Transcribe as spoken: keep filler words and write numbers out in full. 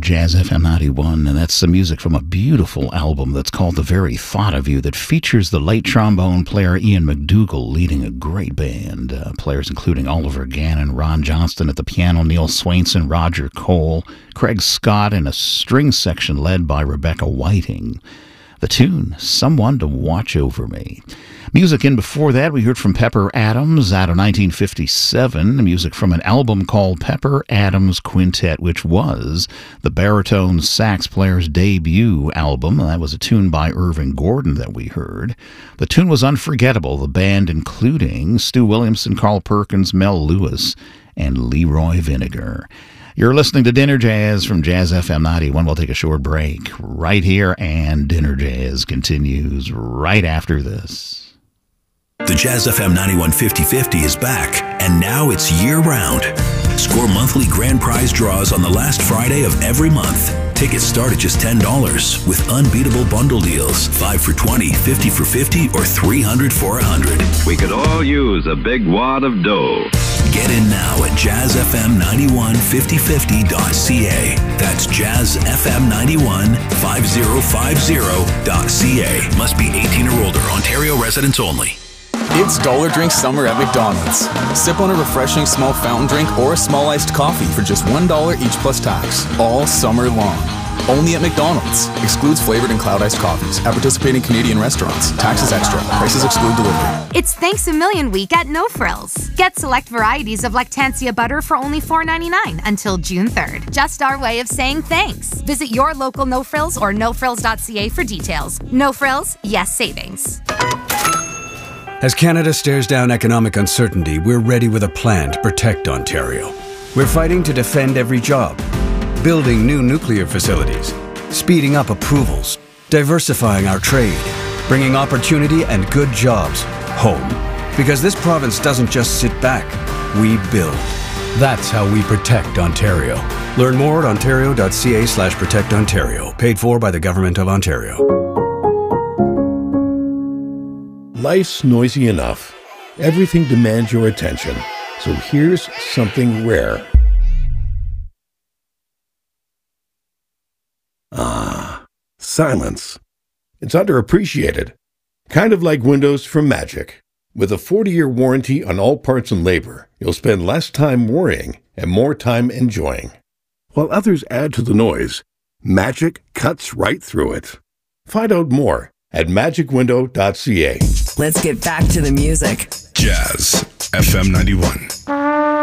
Jazz F M ninety-one, and that's some music from a beautiful album that's called The Very Thought of You, that features the late trombone player Ian McDougall leading a great band. Uh, players including Oliver Gannon, Ron Johnston at the piano, Neil Swainson, Roger Cole, Craig Scott, and a string section led by Rebecca Whiting. The tune, Someone to Watch Over Me. Music in before that, we heard from Pepper Adams out of nineteen fifty-seven, music from an album called Pepper Adams Quintet, which was the baritone sax player's debut album. That was a tune by Irving Gordon that we heard. The tune was unforgettable, the band including Stu Williamson, Carl Perkins, Mel Lewis, and Leroy Vinegar. You're listening to Dinner Jazz from Jazz F M ninety-one. We'll take a short break right here, and Dinner Jazz continues right after this. The Jazz F M ninety-one fifty fifty is back, and now it's year-round. Score monthly grand prize draws on the last Friday of every month. Tickets start at just ten dollars with unbeatable bundle deals. five for twenty, fifty for fifty, or three hundred for one hundred. We could all use a big wad of dough. Get in now at jazz f m ninety-one fifty fifty dot c a. That's jazz f m ninety-one fifty fifty dot c a. Must be eighteen or older. Ontario residents only. It's Dollar Drink Summer at McDonald's. Sip on a refreshing small fountain drink or a small iced coffee for just one dollar each plus tax, all summer long. Only at McDonald's. Excludes flavored and cloud iced coffees at participating Canadian restaurants. Taxes extra. Prices exclude delivery. It's Thanks a Million Week at No Frills. Get select varieties of Lactantia butter for only four ninety-nine until June third. Just our way of saying thanks. Visit your local No Frills or no frills dot c a for details. No Frills, yes savings. As Canada stares down economic uncertainty, we're ready with a plan to protect Ontario. We're fighting to defend every job, building new nuclear facilities, speeding up approvals, diversifying our trade, bringing opportunity and good jobs home. Because this province doesn't just sit back, we build. That's how we protect Ontario. Learn more at ontario dot c a slash protect ontario. Paid for by the Government of Ontario. Life's noisy enough. Everything demands your attention. So here's something rare. Ah, silence. It's underappreciated. Kind of like windows from Magic. With a forty-year warranty on all parts and labor, you'll spend less time worrying and more time enjoying. While others add to the noise, Magic cuts right through it. Find out more at magic window dot c a. Let's get back to the music. Jazz F M ninety-one.